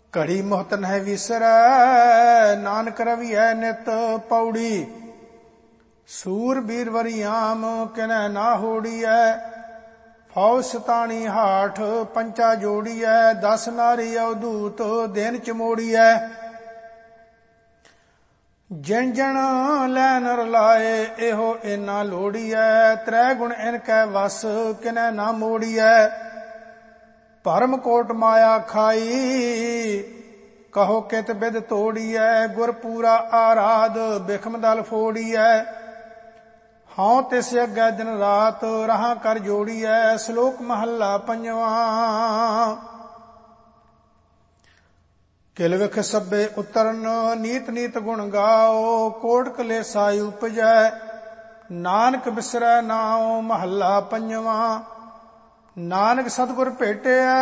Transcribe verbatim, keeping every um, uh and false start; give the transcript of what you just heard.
ਘੜੀ ਮੁਹਤ ਨਹਿ ਵਿਸਰੈ, ਨਾਨਕ ਰਵੀਐ ਨਿਤ ਪੌੜੀ। ਸੂਰ ਬੀਰ ਵਰਿਆਮ ਕਿਨੈ ਨਾ ਹੋੜੀਐ, ਫੌਜ ਸਤਾਣੀ ਹਾਠ ਪੰਚਾ ਜੋੜੀਐ। ਦਸ ਨਾਰੀ ਅਵਧੂਤ ਦਿਨ ਚਮੋੜੀਐ, ਜਿਣ ਜਿਣ ਲੈ ਨਰ ਲਾਏ ਇਹੋ ਏਨਾ ਲੋੜੀਐ। ਤ੍ਰੈ ਗੁਣ ਇਨ ਕੈ ਵਸ ਕਿਨੈ ਨਾ ਮੋੜੀਐ, ਭਰਮ ਕੋਟ ਮਾਇਆ ਖਾਈ ਕਹੋ ਕਿਤ ਬਿਦ ਤੋੜੀਐ। ਗੁਰ ਪੂਰਾ ਆਰਾਧ ਬਿਖਮ ਦਲ ਫੋੜੀਐ, ਹਉ ਤਿਸ ਅੱਗੇ ਦਿਨ ਰਾਤ ਰਹਾ ਕਰ ਜੋੜੀਐ। ਸ਼ਲੋਕ ਮਹੱਲਾ ਪੰਜਵਾਂ। ਕਿਲ ਵਿਖ ਸਭੇ ਉਤਰਨ ਨੀਤ ਨੀਤ ਗੁਣ ਗਾਓ, ਕੋਟ ਕਲੇਸਾ ਉਪਜੈ ਨਾਨਕ ਬਿਸਰੈ ਨਾਉ। ਮਹੱਲਾ ਪੰਜਵਾਂ। ਨਾਨਕ ਸਤਿਗੁਰ ਭੇਟਿਆ